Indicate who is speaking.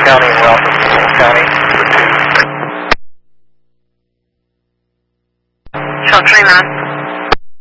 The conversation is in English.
Speaker 1: County and Welcome County for 2.
Speaker 2: Show 3 man.